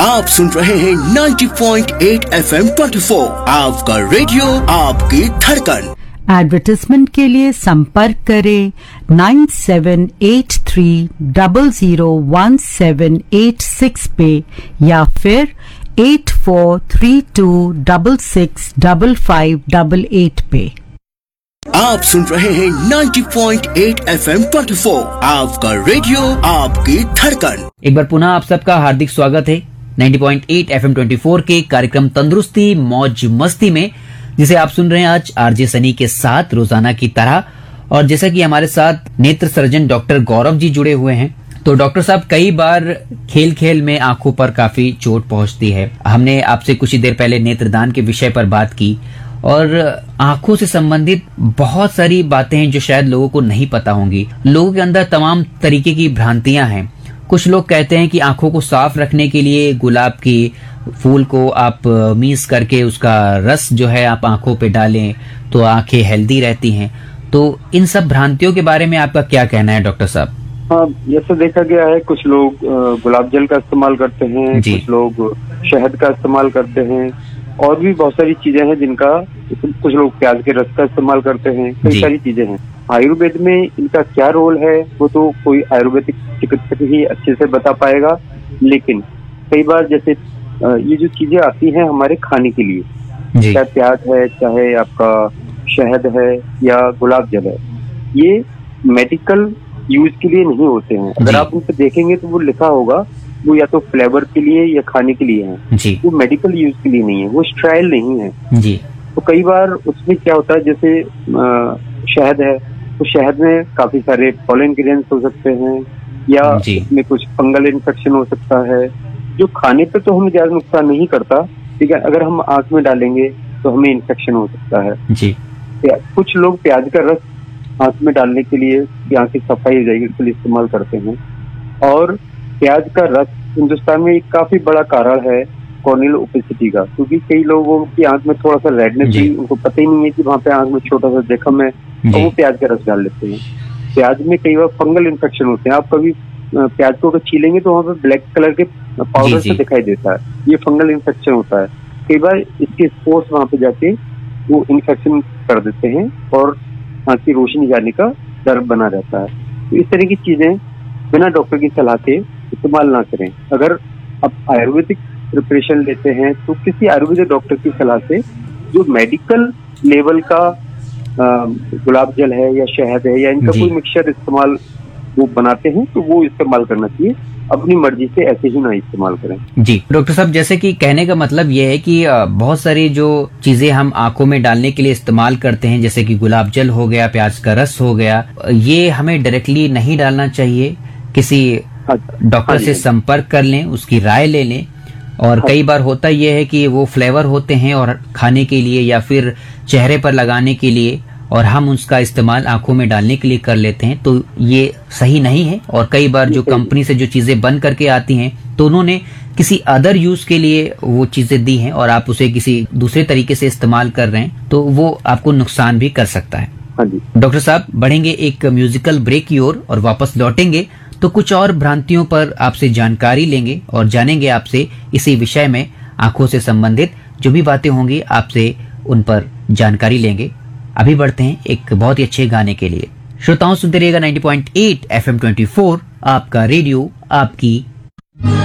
आप सुन रहे हैं 90.8 FM 24, आपका रेडियो आपकी धड़कन। एडवर्टाइजमेंट के लिए संपर्क करें 9783001786 पे या फिर 8432665588 पे। आप सुन रहे हैं 90.8 FM 24, आपका रेडियो आपकी धड़कन। एक बार पुनः आप सबका हार्दिक स्वागत है 90.8 FM 24 के कार्यक्रम तंदुरुस्ती मौज मस्ती में, जिसे आप सुन रहे हैं आज आरजे सनी के साथ रोजाना की तरह। और जैसा कि हमारे साथ नेत्र सर्जन डॉक्टर गौरव जी जुड़े हुए हैं, तो डॉक्टर साहब कई बार खेल खेल में आंखों पर काफी चोट पहुंचती है। हमने आपसे कुछ ही देर पहले नेत्रदान के विषय पर बात की और आंखों से संबंधित बहुत सारी बातें हैं जो शायद लोगों को नहीं पता होंगी। लोगों के अंदर तमाम तरीके की भ्रांतियां हैं। कुछ लोग कहते हैं कि आंखों को साफ रखने के लिए गुलाब की फूल को आप मीस करके उसका रस जो है आप आंखों पे डालें तो आंखें हेल्दी रहती हैं। तो इन सब भ्रांतियों के बारे में आपका क्या कहना है डॉक्टर साहब? हाँ, जैसे देखा गया है कुछ लोग गुलाब जल का इस्तेमाल करते हैं, कुछ लोग शहद का इस्तेमाल करते हैं और भी बहुत सारी चीजें हैं जिनका, कुछ लोग प्याज के रस का इस्तेमाल करते हैं। कई सारी चीजें हैं। आयुर्वेद में इनका क्या रोल है वो तो कोई आयुर्वेदिक चिकित्सक ही अच्छे से बता पाएगा, लेकिन कई बार जैसे ये जो चीजें आती हैं हमारे खाने के लिए, चाहे प्याज है, चाहे आपका शहद है या गुलाब जल है, ये मेडिकल यूज के लिए नहीं होते हैं। अगर आप उन पर देखेंगे तो वो लिखा होगा वो या तो फ्लेवर के लिए या खाने के लिए है, वो मेडिकल यूज के लिए नहीं है, वो स्ट्राइल नहीं है जी। तो कई बार उसमें क्या होता है, जैसे शहद है तो शहद में काफी सारे पॉलन ग्रेन्स हो सकते हैं या उसमें कुछ फंगल इन्फेक्शन हो सकता है, जो खाने पे तो हमें ज्यादा नुकसान नहीं करता, ठीक है। अगर हम आंख में डालेंगे तो हमें इन्फेक्शन हो सकता है जी। कुछ लोग प्याज का रस आंख में डालने के लिए, आंख की सफाई हो जाएगी इसके लिए इस्तेमाल करते हैं। और प्याज का रस हिंदुस्तान में एक काफी बड़ा कारण है कॉर्नियल ओपेसिटी का, क्योंकि कई लोगों की आंख में थोड़ा सा रेडनेस भी, उनको पता ही नहीं है कि वहाँ पे आंख में छोटा सा जख्म है और वो प्याज का रस डाल लेते हैं। प्याज में कई बार फंगल इन्फेक्शन होते हैं। आप कभी प्याज को अगर छीलेंगे तो वहाँ पे ब्लैक कलर के पाउडर से दिखाई देता है, ये फंगल इन्फेक्शन होता है। कई बार इसके स्पोर्स वहाँ पे जाके वो इन्फेक्शन कर देते हैं और आंख की रोशनी जाने का डर बना रहता है। तो इस तरह की चीजें बिना डॉक्टर की सलाह के इस्तेमाल ना करें। अगर आप आयुर्वेदिक प्रिपरेशन लेते हैं तो किसी आयुर्वेदिक डॉक्टर की सलाह से जो मेडिकल लेवल का गुलाब जल है या शहद है या इनका कोई मिक्सचर इस्तेमाल वो बनाते हैं तो वो इस्तेमाल करना चाहिए। अपनी मर्जी से ऐसे ही ना इस्तेमाल करें जी। डॉक्टर साहब, जैसे कि कहने का मतलब ये है कि बहुत सारी जो चीजें हम आंखों में डालने के लिए इस्तेमाल करते हैं, जैसे कि गुलाब जल हो गया, प्याज का रस हो गया, ये हमें डायरेक्टली नहीं डालना चाहिए। किसी डॉक्टर से संपर्क कर लें, उसकी राय ले लें। और कई बार होता यह है कि वो फ्लेवर होते हैं और खाने के लिए या फिर चेहरे पर लगाने के लिए, और हम उसका इस्तेमाल आंखों में डालने के लिए कर लेते हैं, तो ये सही नहीं है। और कई बार जो कंपनी से जो चीजें बन करके आती हैं तो उन्होंने किसी अदर यूज के लिए वो चीजें दी हैं और आप उसे किसी दूसरे तरीके से इस्तेमाल कर रहे हैं तो वो आपको नुकसान भी कर सकता है। डॉक्टर साहब, बढ़ेंगे एक म्यूजिकल ब्रेक की ओर और वापस लौटेंगे तो कुछ और भ्रांतियों पर आपसे जानकारी लेंगे और जानेंगे आपसे इसी विषय में आंखों से संबंधित जो भी बातें होंगी आपसे उन पर जानकारी लेंगे। अभी बढ़ते हैं एक बहुत ही अच्छे गाने के लिए। श्रोताओं, सुनते रहिएगा 90.8 FM 24, आपका रेडियो आपकी